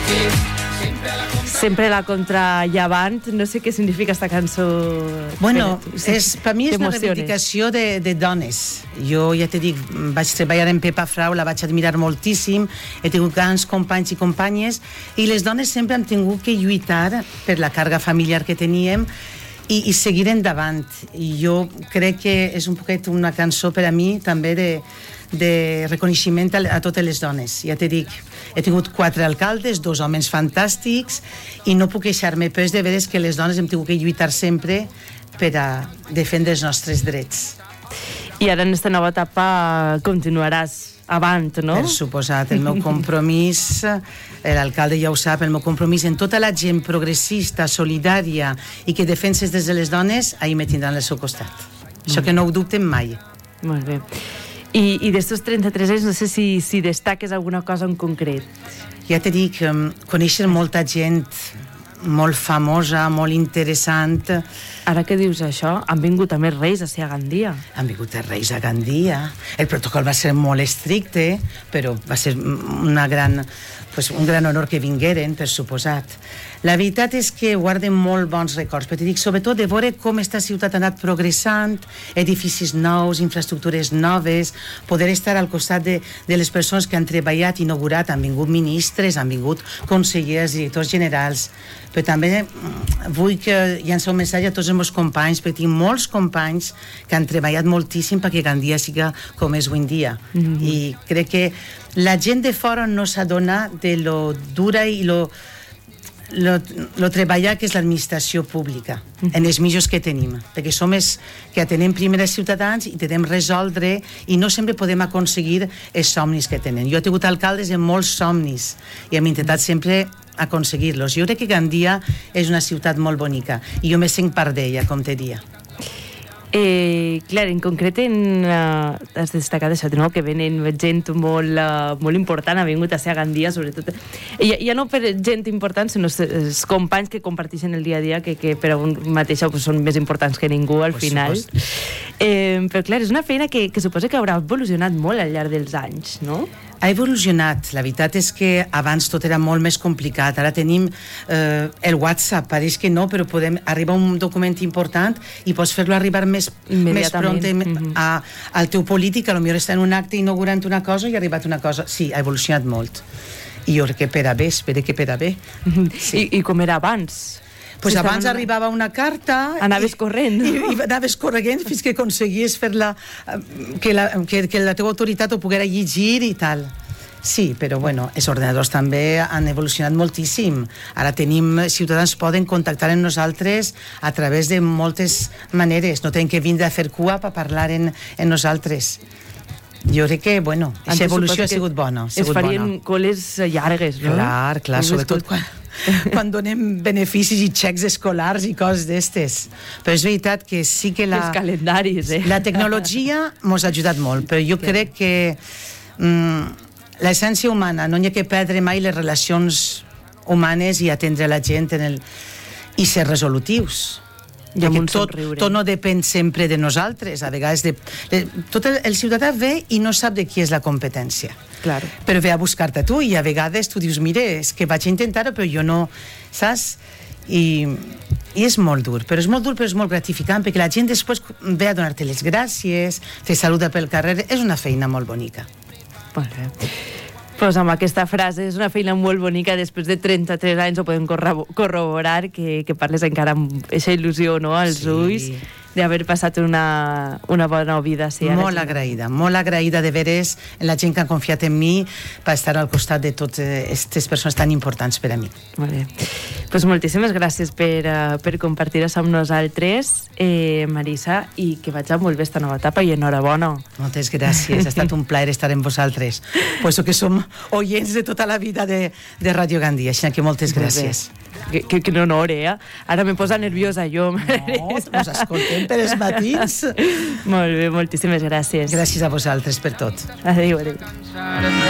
Sempre la contra llevant, no sé què significa esta cançó. Bueno, per mi és una reivindicació de dones. Jo ja t'he dit, vaig treballar en Pepa Frau, la vaig admirar moltíssim, he tingut grans companys i companyes, i les dones sempre han tingut que lluitar per la càrrega familiar que teníem i seguir endavant. I jo crec que és un poquet una cançó per a mi també de reconeixement a totes les dones. Ja t'he dit, he tingut 4 alcaldes, 2 homes fantàstics, i no puc queixar-me, però és de veres que les dones hem tingut que lluitar sempre per a defendre els nostres drets. I ara en aquesta nova etapa continuaràs avant, no? Per suposat, el meu compromís, l'alcalde ja ho sap, el meu compromís en tota la gent progressista, solidària i que defenses des de les dones, ahir me tindran al seu costat. Això que no ho dubten mai. Molt bé. I d'estos 33 anys, no sé si destaques alguna cosa en concret. Ja t'he dit, conèixer molta gent molt famosa, molt interessant. Ara que dius això, han vingut a més reis a ser a Gandia. Han vingut a reis a Gandia. El protocol va ser molt estricte, però va ser un gran honor que vingueren, per suposat. La veritat és que guarden molt bons records, però t'hi dic, sobretot de veure com esta ciutat ha anat progressant, edificis nous, infraestructures noves, poder estar al costat de les persones que han treballat, inaugurat, han vingut ministres, han vingut consellers, directors generals, però també vull llançar un missatge a tots els meus companys, perquè tinc molts companys que han treballat moltíssim perquè Gandia siga com és avui en dia. I crec que la gent de fora no s'adona de lo dura i lo treballar que és l'administració pública en els mitjans que tenim, perquè som els que atenem primer els ciutadans i intentem resoldre, i no sempre podem aconseguir els somnis que tenen. Jo he tingut alcaldes amb molts somnis i hem intentat sempre aconseguir-los. Jo crec que Gandia és una ciutat molt bonica i jo me sent part d'ella, com te dia. Clar, en concret has destacat això, no? Que venen gent molt important, ha vingut a ser a Gandia, sobretot. Ja no per gent important, sinó els companys que comparteixen el dia a dia, que per a un mateixa són més importants que ningú al final. Però clar, és una feina que suposa que haurà evolucionat molt al llarg dels anys, no? Ha evolucionat. La veritat és que abans tot era molt més complicat. Ara tenim el WhatsApp, pareix que no, però podem arribar a un document important i pots fer-lo arribar més pront al teu polític, que potser està en un acte inaugurant una cosa i ha arribat una cosa. Sí, ha evolucionat molt. I jo crec que per a bé, espero que per a bé. I com era abans? Pues abans arribava una carta... Anaves corrent. I anaves corrent fins que aconseguies fer-la... que la teva autoritat ho poguera llegir i tal. Sí, però bueno, els ordenadors també han evolucionat moltíssim. Ara ciutadans poden contactar amb nosaltres a través de moltes maneres. No tenen que vindre a fer cua per parlar amb nosaltres. Jo crec que, bueno, aquesta evolució ha sigut bona. Es farien coles llargues, no? Clar, sobretot quan donem beneficis i xecs escolars i coses d'estes. Però és veritat que sí que els calendaris, la tecnologia mos ha ajudat molt, però jo crec que l'essència humana, no hi ha que perdre mai les relacions humanes i atendre la gent i ser resolutius. Tot no depèn sempre de nosaltres. A vegades tot el ciutadà ve i no sap de qui és la competència. Claro. Però ve a buscar-te tu i a vegades tu dius, mire, és que vaig a intentar-ho però jo no, saps? I és molt dur, però és molt gratificant, perquè la gent després ve a donar-te les gràcies, te saluda pel carrer, és una feina molt bonica. Doncs amb aquesta frase, és una feina molt bonica, després de 33 anys ho podem corroborar, que parles encara amb aquesta il·lusió, no?, als ulls, d'haver passat una bona vida. Molt agraïda de veres la gent que ha confiat en mi per estar al costat de totes aquestes persones tan importants per a mi. Molt bé. Doncs moltíssimes gràcies per compartir-ho amb nosaltres, Marisa, i que vaig molt bé esta nova etapa i enhorabona. Moltes gràcies, ha estat un plaer estar amb vosaltres. Pues que som oients de tota la vida de Ràdio Gandia, així que moltes gràcies. Que honor, Ara me posa nerviosa jo. No, us escoltem per els matins. Molt bé, moltíssimes gràcies. Gràcies a vosaltres per tot. Adéu.